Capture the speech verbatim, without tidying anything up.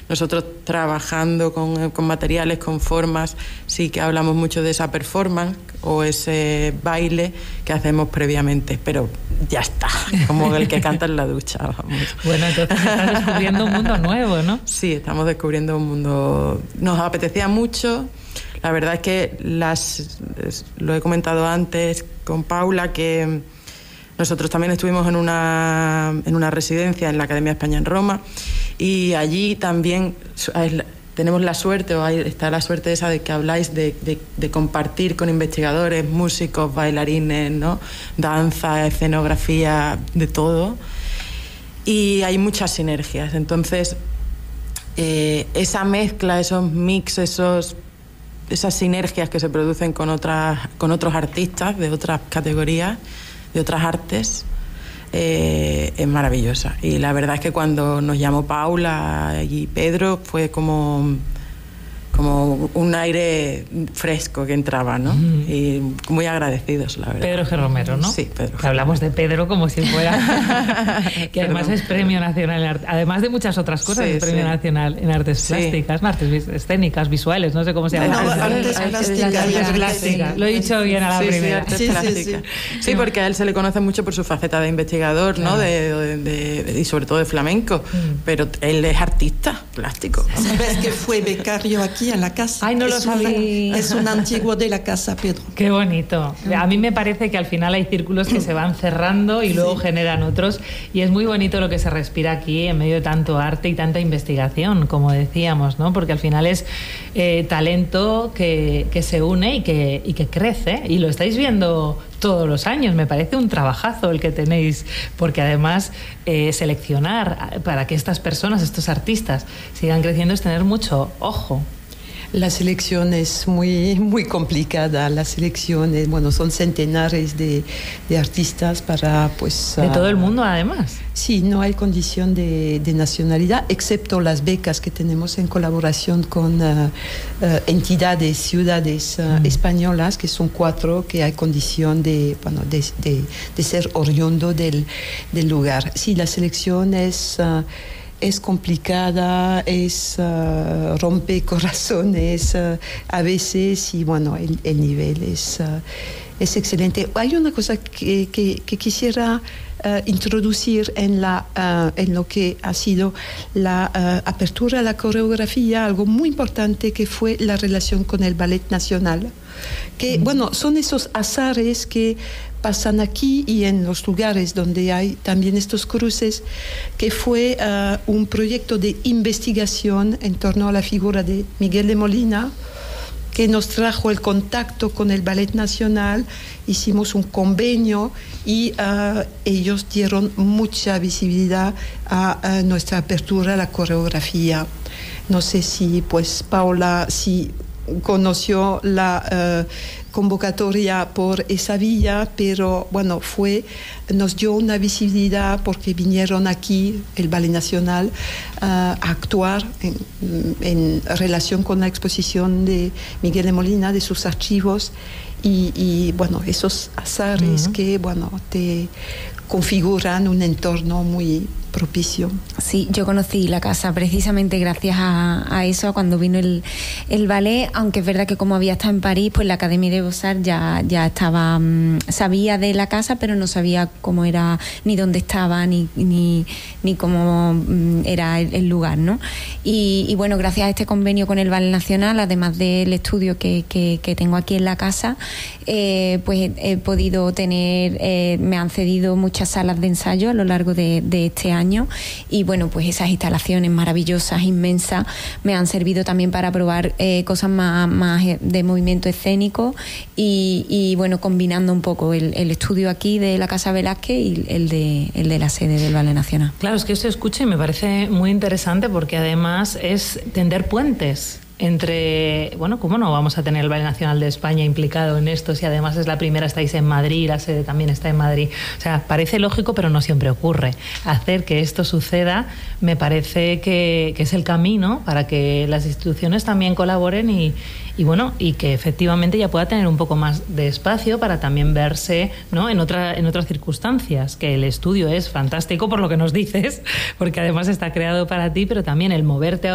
nosotros trabajando con, con materiales, con formas, sí que hablamos mucho de esa performance o ese baile que hacemos previamente, pero ya está, como el que canta en la ducha, vamos. Bueno, entonces estás descubriendo un mundo nuevo, ¿no? Sí, estamos descubriendo un mundo... Nos apetecía mucho. La verdad es que las, lo he comentado antes con Paula, que nosotros también estuvimos en una, en una residencia en la Academia de España en Roma, y allí también tenemos la suerte, o hay, está la suerte esa de que habláis de, de, de compartir con investigadores, músicos, bailarines, ¿no? Danza, escenografía, de todo, y hay muchas sinergias. Entonces, eh, esa mezcla, esos mix, esos... esas sinergias que se producen con otras con otros artistas de otras categorías, de otras artes, eh, es maravillosa. Y la verdad es que cuando nos llamó Paula y Pedro fue como como un aire fresco que entraba, ¿no? Mm. Y muy agradecidos, la verdad. Pedro G. Romero, ¿no? Sí, Pedro G. Que hablamos de Pedro como si fuera... que además es Premio Nacional en Arte, además de muchas otras cosas, sí, es Premio sí. Nacional en Artes sí. Plásticas, artes escénicas, visuales, no sé cómo se llama. No, no, artes plásticas. Artes plásticas. Lo he dicho bien a la sí, primera. Sí, artes sí, plásticas. Sí, sí. sí, porque a él se le conoce mucho por su faceta de investigador, claro. ¿no? De, de, de, de, y sobre todo de flamenco, mm. pero él es artista plástico. ¿Sabes que fue becario aquí en la casa? Ay, no lo sabía. Es un antiguo de la casa, Pedro. Qué bonito. A mí me parece que al final hay círculos que se van cerrando y luego sí. generan otros, y es muy bonito lo que se respira aquí en medio de tanto arte y tanta investigación, como decíamos, ¿no? Porque al final es eh, talento que, que se une y que, y que crece, y lo estáis viendo todos los años. Me parece un trabajazo el que tenéis, porque además eh, seleccionar para que estas personas, estos artistas, sigan creciendo es tener mucho ojo. La selección es muy, muy complicada. La selección, es, bueno, son centenares de, de artistas para, pues... De uh, todo el mundo, además. Sí, no hay condición de, de nacionalidad, excepto las becas que tenemos en colaboración con uh, uh, entidades, ciudades uh, mm. españolas, que son cuatro, que hay condición de, bueno, de, de, de ser oriundo del, del lugar. Sí, la selección es... Uh, es complicada, es uh, rompe corazones uh, a veces, y bueno, el, el nivel es, uh, es excelente. Hay una cosa que, que, que quisiera uh, introducir en, la, uh, en lo que ha sido la uh, apertura a la coreografía, algo muy importante que fue la relación con el Ballet Nacional, que, mm. bueno, son esos azares que pasan aquí y en los lugares donde hay también estos cruces, que fue uh, un proyecto de investigación en torno a la figura de Miguel de Molina, que nos trajo el contacto con el Ballet Nacional. Hicimos un convenio y uh, ellos dieron mucha visibilidad a, a nuestra apertura a la coreografía. No sé si, pues, Paula, si conoció la uh, convocatoria por esa vía, pero bueno, fue, nos dio una visibilidad porque vinieron aquí el Ballet Nacional uh, a actuar en, en relación con la exposición de Miguel de Molina, de sus archivos, y, y bueno, esos azares uh-huh. que, bueno, te configuran un entorno muy propicio. Sí, yo conocí la casa precisamente gracias a, a eso, a cuando vino el, el ballet, aunque es verdad que como había estado en París, pues la Académie des Beaux-Arts ya, ya estaba, um, sabía de la casa, pero no sabía cómo era, ni dónde estaba, ni, ni, ni cómo um, era el, el lugar, ¿no? Y, y bueno, gracias a este convenio con el Ballet Nacional, además del estudio que, que, que tengo aquí en la casa, eh, pues he podido tener, eh, me han cedido muchas salas de ensayo a lo largo de, de este año. Y bueno, pues esas instalaciones maravillosas, inmensas, me han servido también para probar eh, cosas más, más de movimiento escénico y, y bueno, combinando un poco el, el estudio aquí de la Casa Velázquez y el de, el de la sede del Ballet Nacional. Claro, es que eso escucha y me parece muy interesante porque además es tender puentes entre, bueno, ¿cómo no vamos a tener el Ballet Nacional de España implicado en esto si además es la primera, estáis en Madrid, la sede también está en Madrid? O sea, parece lógico, pero no siempre ocurre. Hacer que esto suceda me parece que, que es el camino para que las instituciones también colaboren y, y bueno, y que efectivamente ya pueda tener un poco más de espacio para también verse, ¿no?, en otra, en otras circunstancias, que el estudio es fantástico por lo que nos dices, porque además está creado para ti, pero también el moverte